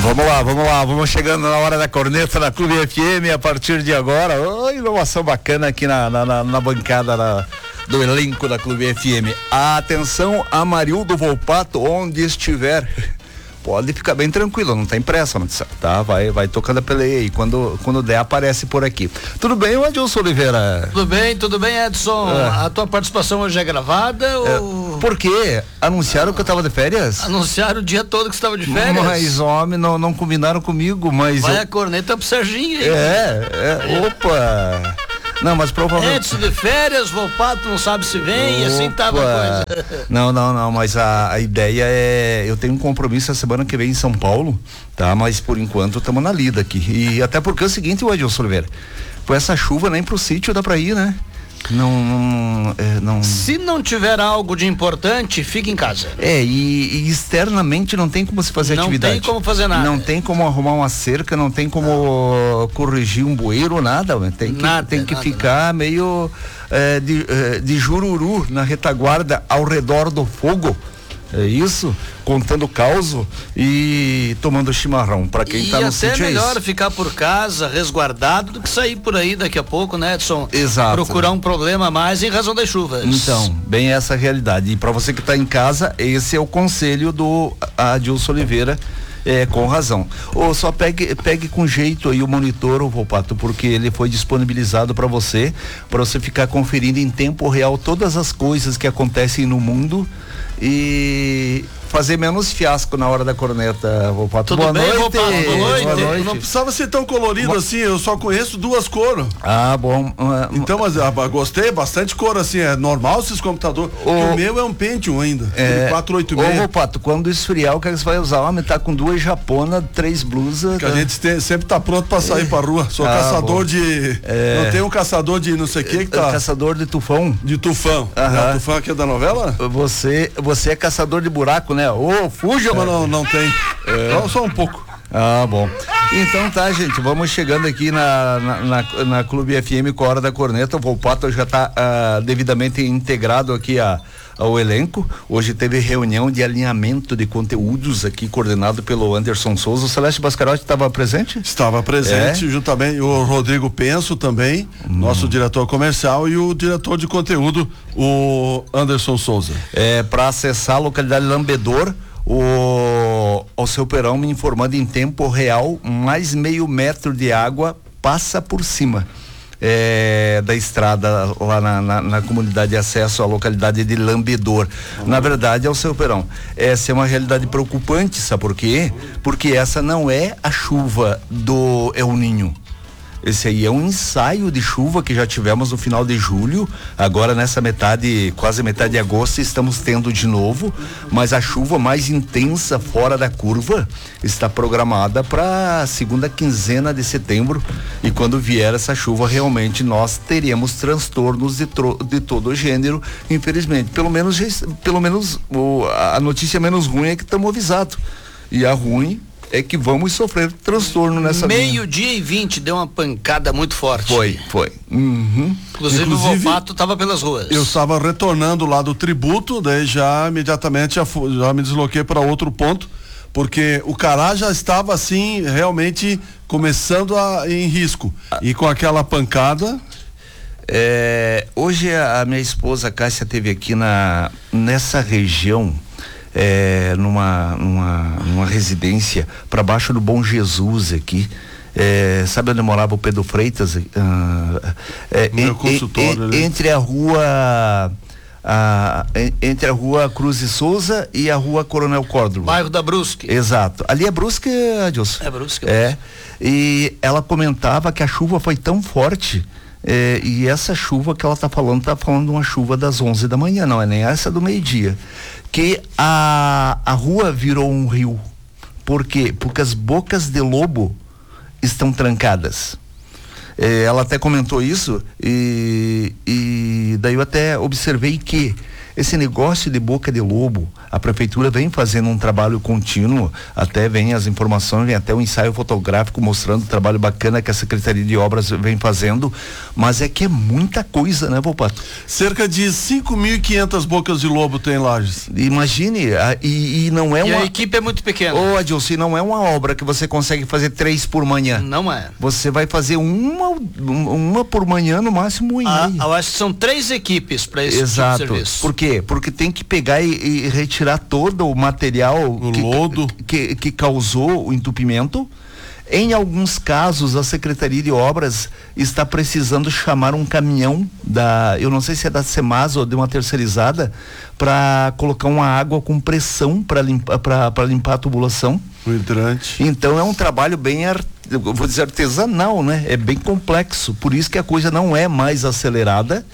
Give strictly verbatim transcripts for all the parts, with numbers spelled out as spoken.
Vamos lá, vamos lá, vamos chegando na hora da corneta na Clube F M a partir de agora. Oh, inovação bacana aqui na, na, na, na bancada na, do elenco da Clube F M. Atenção, Amarildo Volpato, onde estiver. Pode ficar bem tranquilo, não tem pressa, tá? Vai, vai tocando a peleia aí, quando, quando der aparece por aqui. Tudo bem, Adilson Oliveira? Tudo bem, tudo bem, Edson. É. A tua participação hoje é gravada é, ou... Por quê? Anunciaram que eu tava de férias? Anunciaram o dia todo que você estava de férias? Mas, homem, não, não combinaram comigo, mas... Vai eu... a corneta pro Serginho aí. É, é, opa... Não, mas provavelmente... Edson de férias, Volpato não sabe se vem, e assim tava a coisa. Não, não, não, mas a, a ideia é... Eu tenho um compromisso a semana que vem em São Paulo, tá? Mas por enquanto estamos na lida aqui. E até porque é o seguinte, o Edilson Oliveira, com essa chuva nem pro sítio dá pra ir, né? Não, não, é, não... Se não tiver algo de importante, fica em casa. É, e, e externamente não tem como se fazer não atividade. Não tem como fazer nada. Não tem como arrumar uma cerca, não tem como não. corrigir um bueiro, nada. Tem que, nada, tem que nada, ficar nada. meio é, de, é, de jururu na retaguarda ao redor do fogo. É isso, contando causo e tomando chimarrão, para quem está no sítio. E até melhor ficar por casa, resguardado, do que sair por aí daqui a pouco, né, Edson? Exato. Procurar um problema a mais em razão das chuvas. Então, bem essa a realidade. E para você que está em casa, esse é o conselho do Adilson Oliveira. É, com razão. Ou só pegue, pegue com jeito aí o monitor, o Volpato, porque ele foi disponibilizado para você, para você ficar conferindo em tempo real todas as coisas que acontecem no mundo e fazer menos fiasco na hora da corneta, Volpato. Tudo Boa bem, noite. Volpato? Boa noite. Boa noite. Não precisava ser tão colorido Bo... assim, eu só conheço duas cores. Ah, bom. Uh, então, mas ah, gostei, bastante cor assim, é normal esses computadores. O, o meu é um Pentium ainda, é, quatrocentos e oitenta e seis. Ô, Volpato, quando esfriar, o que você vai usar? O homem tá com duas japonas, três blusas. Que tá... a gente tem, sempre tá pronto pra sair é. pra rua. Sou ah, caçador bom. de... É. Não tem um caçador de não sei o que que tá... Caçador de tufão. De tufão. Aham. É, tufão aqui é da novela? Você, você é caçador de buraco, né? Ô, fuja, Mas não, não tem. É. Só, só um pouco. Ah, bom. Então tá, gente, vamos chegando aqui na, na, na, na Clube F M com a Hora da Corneta. O Volpato já tá ah, devidamente integrado aqui a, ao elenco. Hoje teve reunião de alinhamento de conteúdos aqui, coordenado pelo Anderson Souza. O Celeste Bascarotti estava presente? Estava presente, é. juntamente o Rodrigo Penso também, hum. nosso diretor comercial, e o diretor de conteúdo, o Anderson Souza. É, para acessar a localidade Lambedor, O, o seu Perão me informando em tempo real, mais meio metro de água passa por cima é, da estrada lá na, na, na comunidade de acesso à localidade de Lambedor. Uhum. Na verdade, é o seu Perão. Essa é uma realidade preocupante, sabe por quê? Porque essa não é a chuva do El Ninho. Esse aí é um ensaio de chuva que já tivemos no final de julho, agora nessa metade, quase metade de agosto, estamos tendo de novo, mas a chuva mais intensa fora da curva está programada para segunda quinzena de setembro, e quando vier essa chuva, realmente nós teremos transtornos de, tro, de todo gênero, infelizmente. Pelo menos, pelo menos o, a notícia menos ruim é que estamos avisados, e a ruim é que vamos sofrer transtorno nessa meio-dia e vinte deu uma pancada muito forte. Foi, foi. Uhum. Inclusive, Inclusive o Volpato estava pelas ruas. Eu estava retornando lá do tributo, daí já imediatamente já, já me desloquei para outro ponto, porque o Cará já estava assim realmente começando a, em risco. Ah. E com aquela pancada. É, hoje a, a minha esposa Cássia teve aqui na nessa região. É, numa, numa, numa residência para baixo do Bom Jesus aqui, é, sabe onde morava o Pedro Freitas? Ah, é, Meu consultório, en, en, entre a rua a, en, entre a rua Cruz e Souza e a rua Coronel Córdova. Bairro da Brusque. Exato. Ali é Brusque, Adilson? É Brusque. É. E ela comentava que a chuva foi tão forte. É, e essa chuva que ela tá falando, tá falando de uma chuva das onze da manhã, não é nem essa do meio-dia, que a, a rua virou um rio. Por quê? Porque as bocas de lobo estão trancadas. É, ela até comentou isso e, e daí eu até observei que esse negócio de boca de lobo, a prefeitura vem fazendo um trabalho contínuo, até vem as informações, vem até um ensaio fotográfico mostrando o trabalho bacana que a Secretaria de Obras vem fazendo, mas é que é muita coisa, né, Volpato? Cerca de cinco mil e quinhentas bocas de lobo tem em Lages. Imagine, a, e, e não é e uma... a equipe é muito pequena. Ô, Adilson, não é uma obra que você consegue fazer três por manhã. Não é. Você vai fazer uma, uma por manhã, no máximo um Ah, e meio. eu acho que são três equipes para esse Exato. tipo de serviço. Por quê? Porque tem que pegar e, e retirar todo o material O que, lodo. Que, que causou o entupimento. Em alguns casos, a Secretaria de Obras está precisando chamar um caminhão da, eu não sei se é da Semasa ou de uma terceirizada, para colocar uma água com pressão para limpar, para limpar a tubulação. O hidrante. Então é um trabalho bem, ar, eu vou dizer artesanal, né? É bem complexo, por isso que a coisa não é mais acelerada.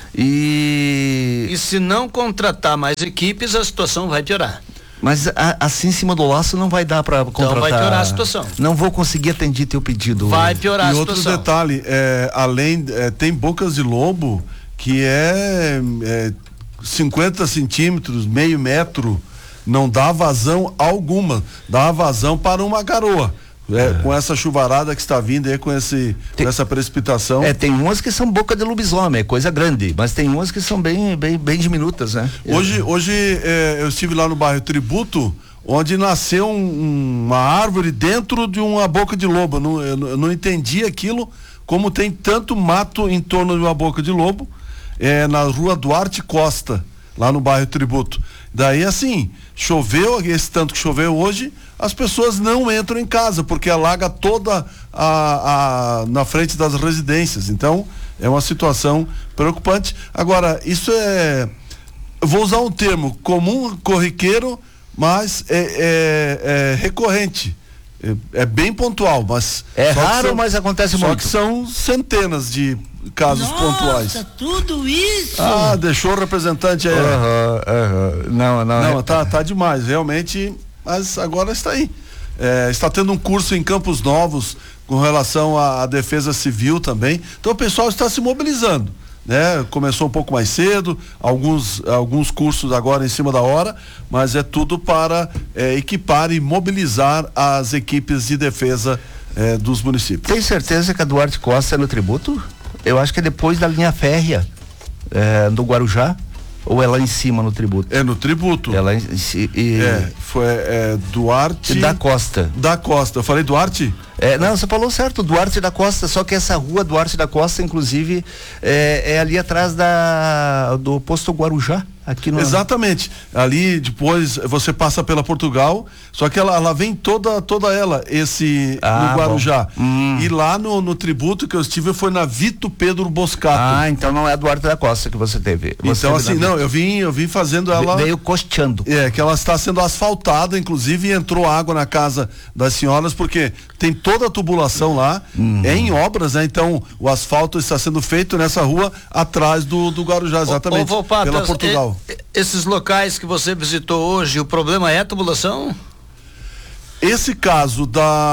E... e se não contratar mais equipes, a situação vai piorar. Mas a, assim em cima do laço não vai dar para contratar. Então vai piorar a situação. Não vou conseguir atender teu pedido. Vai piorar E a outro situação. detalhe, é, além, é, tem bocas de lobo que é, é cinquenta centímetros, meio metro, não dá vazão alguma, dá vazão para uma garoa. É, é. Com essa chuvarada que está vindo aí, com, esse, tem, com essa precipitação. É, tem umas que são boca de lobisomem, é coisa grande, mas tem umas que são bem, bem, bem diminutas, né? Hoje, hoje é, eu estive lá no bairro Tributo, onde nasceu um, uma árvore dentro de uma boca de lobo. Eu não, eu não entendi aquilo, como tem tanto mato em torno de uma boca de lobo, é, na rua Duarte Costa, lá no bairro Tributo. Daí assim, choveu, esse tanto que choveu hoje, as pessoas não entram em casa, porque alaga toda a, a na frente das residências. Então, é uma situação preocupante. Agora, isso é, eu vou usar um termo comum, corriqueiro, mas é, é, é recorrente. É, é bem pontual, mas... É raro, são, mas acontece só muito. que são centenas de casos Nossa, pontuais. tudo isso? Ah, deixou o representante aí. Uhum, uhum. Não, não. Não, é... tá, tá demais, realmente, mas agora está aí. É, está tendo um curso em Campos Novos com relação à, à defesa civil também. Então o pessoal está se mobilizando, né? Começou um pouco mais cedo, alguns, alguns cursos agora em cima da hora, mas é tudo para é, equipar e mobilizar as equipes de defesa é, dos municípios. Tem certeza que a Duarte Costa é no Tributo? Eu acho que é depois da linha férrea é, do Guarujá, ou é lá em cima no Tributo? É no Tributo. É lá em, e, é, foi é, Duarte da Costa. Da Costa. Eu falei Duarte? É, não, você falou certo, Duarte da Costa, só que essa rua Duarte da Costa, inclusive, é, é ali atrás da do posto Guarujá, aqui no... Exatamente, ali depois você passa pela Portugal, só que ela, ela vem toda, toda ela, esse, ah, no Guarujá, hum. e lá no, no tributo que eu estive foi na Vito Pedro Boscato. Ah, então não é a Duarte da Costa que você teve. Você então teve assim, não, eu vim, eu vim fazendo ela... Veio costeando. É, que ela está sendo asfaltada, inclusive entrou água na casa das senhoras, porque tem toda a tubulação lá, uhum. é em obras, né? Então o asfalto está sendo feito nessa rua atrás do, do Guarujá, exatamente, ô, ô, Volpato, pela Portugal. E, esses locais que você visitou hoje, o problema é a tubulação? Esse caso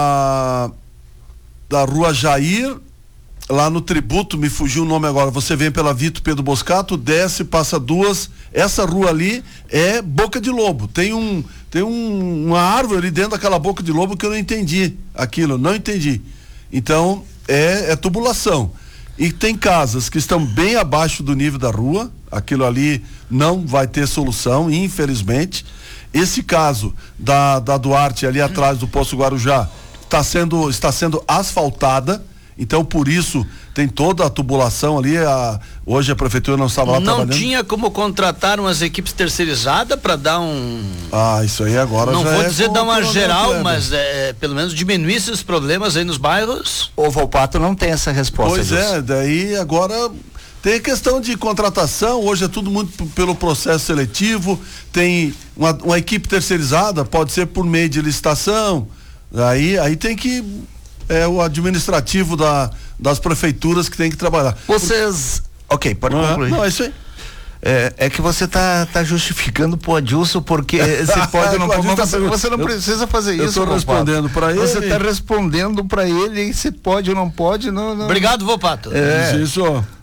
da da rua Jair, lá no Tributo, me fugiu o nome agora, você vem pela Vito Pedro Boscato, desce, passa duas, essa rua ali é boca de lobo, tem um tem um, uma árvore ali dentro daquela boca de lobo que eu não entendi aquilo, não entendi. Então é, é tubulação. E tem casas que estão bem abaixo do nível da rua, aquilo ali não vai ter solução, infelizmente. Esse caso da, da Duarte ali atrás do Poço Guarujá está sendo, está sendo asfaltada, então por isso tem toda a tubulação ali, a, hoje a prefeitura não estava lá não trabalhando. Não tinha como contratar umas equipes terceirizadas para dar um... Ah, isso aí agora não já vou é dizer dar uma geral, Kleber. mas é, pelo menos diminuir esses problemas aí nos bairros. O Volpato não tem essa resposta. Pois disso. é, daí agora tem questão de contratação, hoje é tudo muito p- pelo processo seletivo, tem uma, uma equipe terceirizada, pode ser por meio de licitação, aí, aí tem que, é o administrativo da, das prefeituras que tem que trabalhar. Vocês, ok, pode Não, concluir. não, é isso aí. É, é que você tá, tá justificando pro Adilson porque você pode ou não pode, Tá você, você não eu, precisa fazer eu isso. Eu tô respondendo para ele. Você tá respondendo para ele se pode ou não pode, não, não. Obrigado, Volpato. É. Isso.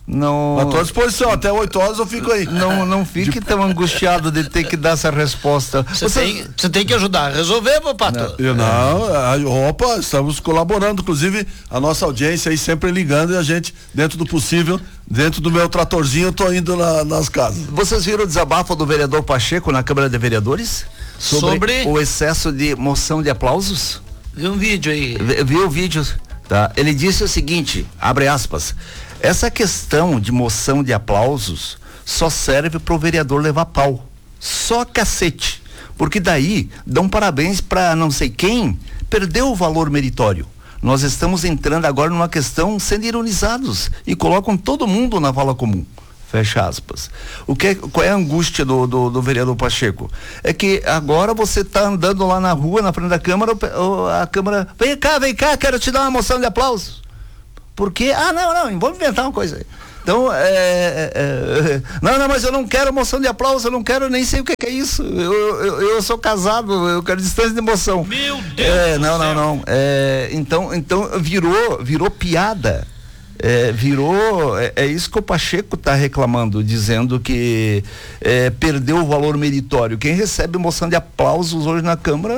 não. À tua disposição, até oito horas eu fico aí. Não, não fique tão angustiado de ter que dar essa resposta. Você, você... Tem, você tem que ajudar a resolver, meu pato. Não, eu não, opa, estamos colaborando, inclusive a nossa audiência aí sempre ligando e a gente, dentro do possível, dentro do meu tratorzinho, eu tô indo na, nas casas. Vocês viram o desabafo do vereador Pacheco na Câmara de Vereadores? Sobre, sobre... o excesso de moção de aplausos? Vi um vídeo aí. Viu o vídeo? Tá. Ele disse o seguinte, abre aspas, essa questão de moção de aplausos só serve para o vereador levar pau. Só cacete. Porque daí dão parabéns para não sei quem, perdeu o valor meritório. Nós estamos entrando agora numa questão sendo ironizados e colocam todo mundo na vala comum. Fecha aspas. O que é, qual é a angústia do, do, do vereador Pacheco? É que agora você está andando lá na rua, na frente da Câmara, a Câmara, vem cá, vem cá, quero te dar uma moção de aplausos. Por quê? Ah, não, não, vamos inventar uma coisa aí. Então, é, é, é, não, não, mas eu não quero moção de aplauso, eu não quero, nem sei o que, que é isso. Eu, eu, eu sou casado, eu quero distância de emoção. Meu Deus! É, não, não, não. É, então, então virou, virou piada. É, virou, é, é isso que o Pacheco está reclamando, dizendo que é, perdeu o valor meritório. Quem recebe moção de aplausos hoje na Câmara,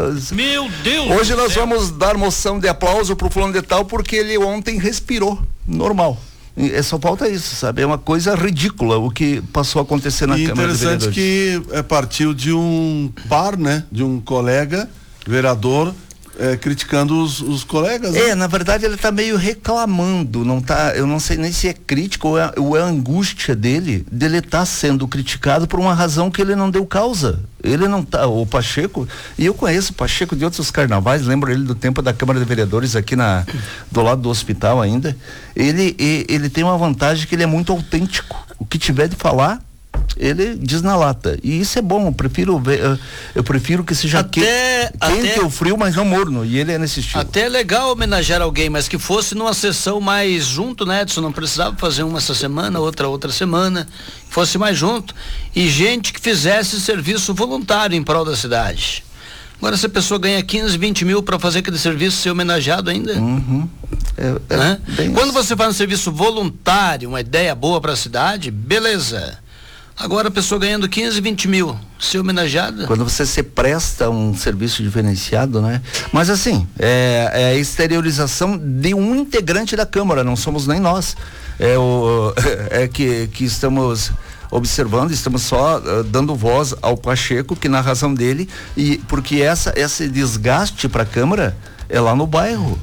meu Deus, hoje nós céu. vamos dar moção de aplauso pro fulano de tal porque ele ontem respirou, normal. É só falta isso, sabe? É uma coisa ridícula o que passou a acontecer na e Câmara de Vereadores. Interessante que é, partiu de um par, né? De um colega vereador É, criticando os, os colegas. É, né? na verdade ele está meio reclamando, não tá, eu não sei nem se é crítico ou é, ou é a angústia dele, dele estar tá sendo criticado por uma razão que ele não deu causa. Ele não tá, o Pacheco, e eu conheço o Pacheco de outros carnavais, lembro ele do tempo da Câmara de Vereadores aqui na, do lado do hospital ainda, ele, ele, ele tem uma vantagem que ele é muito autêntico, o que tiver de falar, ele diz na lata, e isso é bom, eu prefiro ver, eu, eu prefiro que seja até, que, quente ou frio, mas não morno, e ele é nesse estilo. Até é legal homenagear alguém, mas que fosse numa sessão mais junto, né, Edson? Não precisava fazer uma essa semana, outra outra semana, fosse mais junto, e gente que fizesse serviço voluntário em prol da cidade. Agora, se a pessoa ganha quinze, vinte mil para fazer aquele serviço, ser homenageado ainda, uhum. é, é né? Quando você faz um serviço voluntário, uma ideia boa para a cidade, beleza. Agora a pessoa ganhando quinze, vinte mil, ser homenageada. Quando você se presta um serviço diferenciado, né? Mas assim, é, é a exteriorização de um integrante da Câmara, não somos nem nós. É, o, é que, que estamos observando, estamos só uh, dando voz ao Pacheco, que na razão dele, e porque essa, esse desgaste para a Câmara é lá no bairro,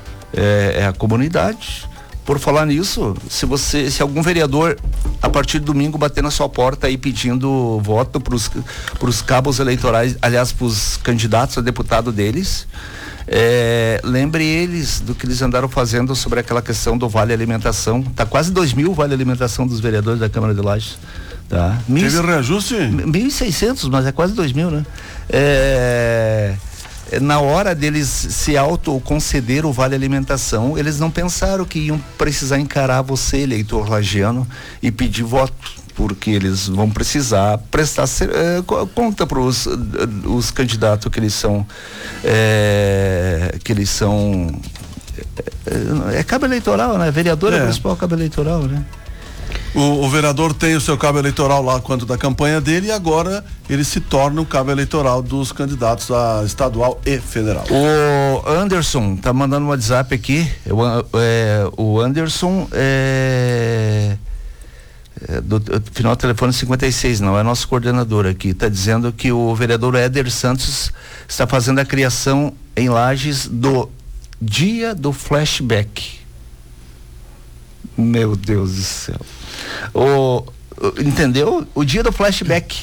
é, é a comunidade. Por falar nisso, se você, se algum vereador a partir de domingo bater na sua porta aí pedindo voto para os cabos eleitorais, aliás, para os candidatos a deputado deles, é, lembre eles do que eles andaram fazendo sobre aquela questão do Vale Alimentação. Tá quase dois mil o Vale Alimentação dos vereadores da Câmara de Lages. Tá? Mil, Teve reajuste? mil e seiscentos, mas é quase dois mil, né? É... Na hora deles se autoconceder o Vale Alimentação, eles não pensaram que iam precisar encarar você, eleitor lagiano, e pedir voto, porque eles vão precisar prestar ser, eh, conta para os os candidatos que eles são eh, que eles são é, é cabo eleitoral, né? Vereador é, é o principal cabo eleitoral, né? O, o vereador tem o seu cabo eleitoral lá quanto da campanha dele, e agora ele se torna o cabo eleitoral dos candidatos a estadual e federal. O Anderson tá mandando um WhatsApp aqui. Eu, é, o Anderson é, é do, do final do telefone cinquenta e seis, não é nosso coordenador aqui. Tá dizendo que o vereador Éder Santos está fazendo a criação em Lages do Dia do Flashback. Meu Deus do céu. O, o, entendeu? O Dia do Flashback.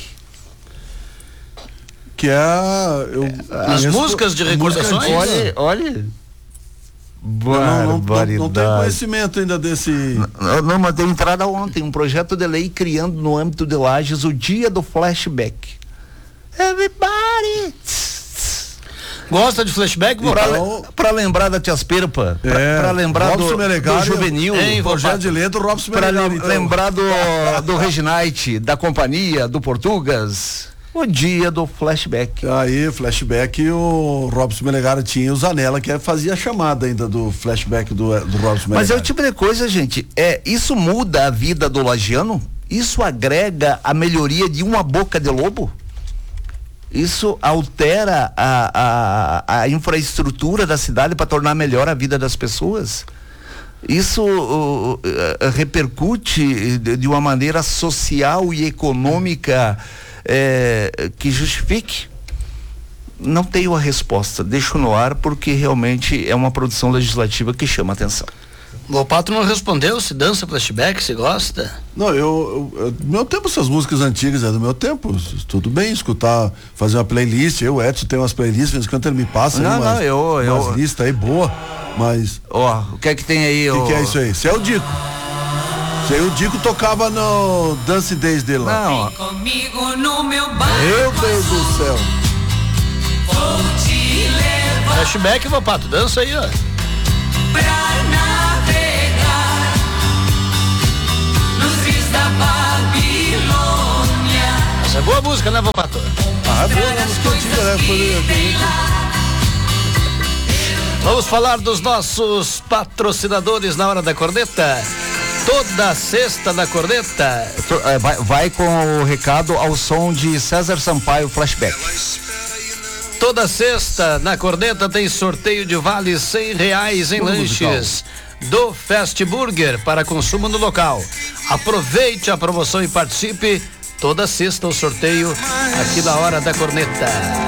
Que é... Eu, As músicas de recordações? Olha, olha. Barbaridade. Não, não, não tem conhecimento ainda desse... Não, não, mas deu entrada ontem, um projeto de lei criando no âmbito de Lages o Dia do Flashback. Everybody! Gosta de flashback? Pra, então, pra lembrar da Tia Asperpa, pra, é, pra lembrar do, do Juvenil, hein, projeto de lei do Robson pra Melegari, então. lembrar do, do Reginite, da Companhia, do Portugas. O dia do flashback. Aí, flashback, o Robson Melegari tinha o Zanella, que fazia a chamada ainda do flashback do, do Robson Melegari. Mas é o tipo de coisa, gente, é, isso muda a vida do lagiano? Isso agrega a melhoria de uma boca de lobo? Isso altera a, a, a infraestrutura da cidade para tornar melhor a vida das pessoas? Isso uh, uh, repercute de, de uma maneira social e econômica É, que justifique? Não tenho a resposta, deixo no ar porque realmente é uma produção legislativa que chama atenção. O Volpato não respondeu se dança flashback, se gosta? Não, eu, eu, eu meu tempo, essas músicas antigas é do meu tempo, tudo bem escutar, fazer uma playlist, eu, Edson, tem umas playlists, quando ele me passa não, umas, não, eu, umas eu... listas aí boa, mas... Ó, oh, o que é que tem aí? O que, que é isso aí? Isso é o Dico. Isso aí o Dico tocava no Dance Days dele lá. Não, vem comigo no meu barco. Meu Deus do céu. Vou te levar. Flashback, Volpato, dança aí, ó. Pra navegar nos rios da Babilônia. Essa é boa música, né, Volpato? Ah, é boa, a música antiga, né? Foi, Vamos falar dos nossos patrocinadores na hora da corneta. Toda sexta da corneta. vai, vai com o recado ao som de César Sampaio, flashback. Toda sexta na corneta tem sorteio de vale cem reais em lanches do Fast Burger para consumo no local. Aproveite a promoção e participe. Toda sexta o sorteio aqui na hora da corneta.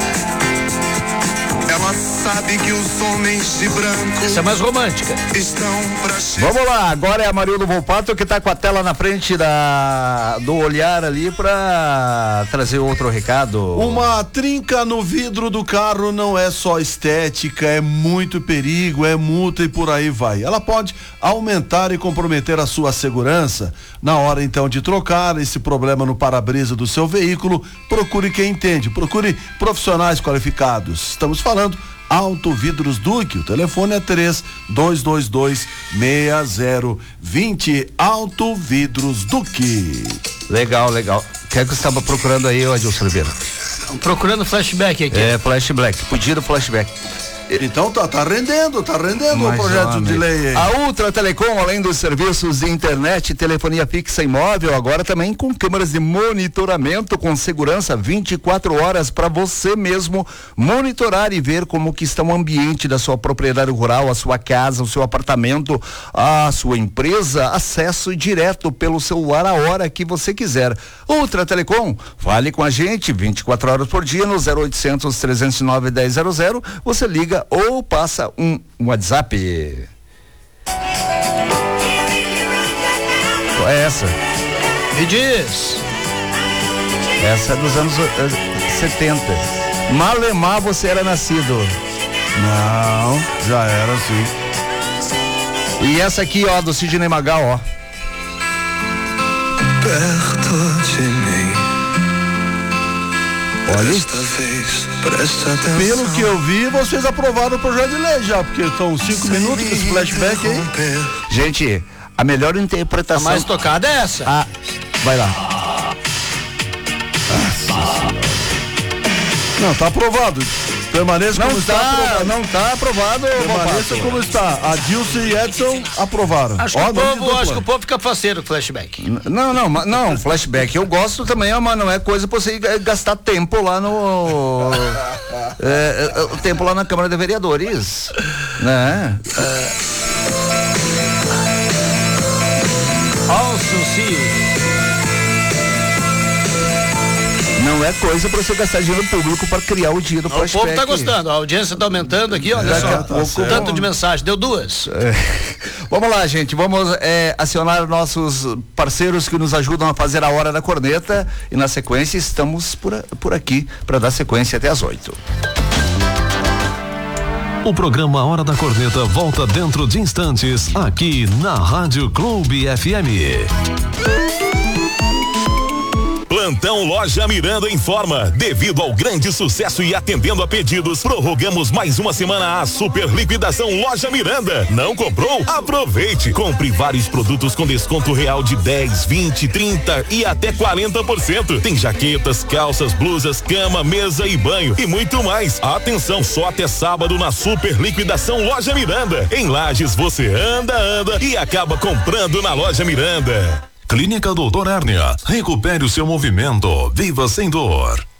Ela sabe que os homens de branco Essa é mais romântica. estão pra chegar. Vamos lá, agora é a Marildo Volpato que tá com a tela na frente da, do olhar ali pra trazer outro recado. Uma trinca no vidro do carro não é só estética, é muito perigo, é multa e por aí vai. Ela pode aumentar e comprometer a sua segurança. Na hora então de trocar esse problema no para-brisa do seu veículo, procure quem entende, procure profissionais qualificados. Estamos falando Auto Vidros Duque, o telefone é três dois dois dois seis zero dois zero. Auto Vidros Duque. Legal, legal. O que é que você estava procurando aí, Adilson Oliveira? Procurando flashback aqui. É, flashback, pedido flashback. Então tá, tá rendendo, tá rendendo Mas, o projeto homem, de lei aí. A Ultra Telecom, além dos serviços de internet, telefonia fixa e móvel, agora também com câmeras de monitoramento com segurança vinte e quatro horas para você mesmo monitorar e ver como que está o ambiente da sua propriedade rural, a sua casa, o seu apartamento, a sua empresa, acesso direto pelo celular a hora que você quiser. Ultra Telecom, fale com a gente vinte e quatro horas por dia no zero oitocentos, trezentos e nove, dez zero zero, você liga ou passa um, um WhatsApp. Qual é essa? Me diz. Essa é dos anos uh, setenta. Malemar você era nascido. Não, já era assim. E essa aqui, ó, do Sidney Magal, ó. Perto de mim. Olha. Desta vez, presta atenção. Pelo que eu vi, vocês aprovaram o projeto de lei já, porque são cinco minutos desse flashback aí. Gente, a melhor A interpretação. mais tocada é essa. Ah, vai lá. Não, tá aprovado. Permaneça Não como está tá, aprovado. não tá aprovado. Permaneça Volpato. como está. Adilson e Edson aprovaram. Acho que, Ó, o nome de povo, dupla. acho que o povo fica faceiro com flashback. Não, não, ma- não, flashback eu gosto também, mas não é coisa pra você eh, gastar tempo lá no. é, é, o tempo lá na Câmara de Vereadores. Né? Also see. Não é coisa pra você gastar dinheiro público pra criar o dia do O flashback. povo tá gostando, a audiência tá aumentando aqui, olha Daqui só. a pouco O tanto vamos- de mensagem, deu duas. É. Vamos lá, gente, vamos é, acionar nossos parceiros que nos ajudam a fazer a hora da corneta e na sequência estamos por, a- por aqui para dar sequência até as oito. O programa Hora da Corneta volta dentro de instantes aqui na Rádio Clube F M. Plantão Loja Miranda informa, devido ao grande sucesso e atendendo a pedidos, prorrogamos mais uma semana a super liquidação Loja Miranda. Não comprou? Aproveite. Compre vários produtos com desconto real de dez, vinte, trinta e até quarenta por cento. Tem jaquetas, calças, blusas, cama, mesa e banho e muito mais. Atenção, só até sábado na super liquidação Loja Miranda. Em Lages você anda, anda e acaba comprando na Loja Miranda. Clínica Doutor Hérnia. Recupere o seu movimento. Viva sem dor.